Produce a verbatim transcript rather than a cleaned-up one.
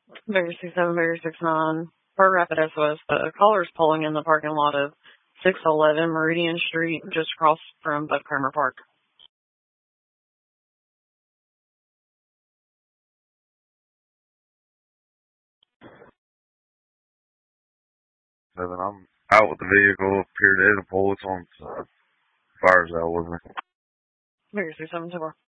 Very six seven, very six nine. Fort Rapid S O S. The caller's pulling in the parking lot of six eleven Meridian Street, just across from Bud Kramer Park. Seven, I'm out with the vehicle, appeared at the pole, it's on uh, fires out with me. Very six seven, two four.